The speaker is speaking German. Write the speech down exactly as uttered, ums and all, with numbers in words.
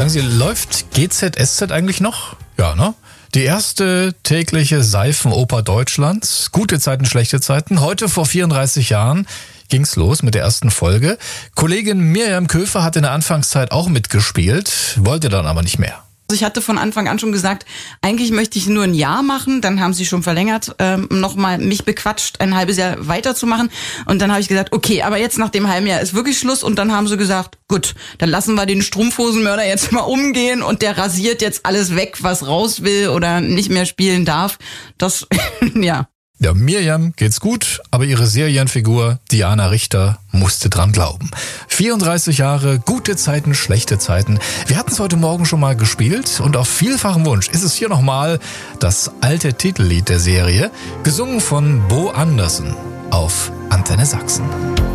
Sagen Sie, läuft G Z S Z eigentlich noch? Ja, ne? Die erste tägliche Seifenoper Deutschlands. Gute Zeiten, schlechte Zeiten. Heute vor vierunddreißig Jahren ging's los mit der ersten Folge. Kollegin Miriam Köfer hat in der Anfangszeit auch mitgespielt, wollte dann aber nicht mehr. Ich hatte von Anfang an schon gesagt, eigentlich möchte ich nur ein Jahr machen. Dann haben sie schon verlängert, ähm, nochmal mich bequatscht, ein halbes Jahr weiterzumachen. Und dann habe ich gesagt, okay, aber jetzt nach dem halben Jahr ist wirklich Schluss. Und dann haben sie gesagt, gut, dann lassen wir den Strumpfhosenmörder jetzt mal umgehen und der rasiert jetzt alles weg, was raus will oder nicht mehr spielen darf. Das, ja. Ja, Miriam geht's gut, aber ihre Serienfigur Diana Richter musste dran glauben. vierunddreißig Jahre, gute Zeiten, schlechte Zeiten. Wir hatten es heute Morgen schon mal gespielt und auf vielfachen Wunsch ist es hier nochmal das alte Titellied der Serie, gesungen von Bo Anderson auf Antenne Sachsen.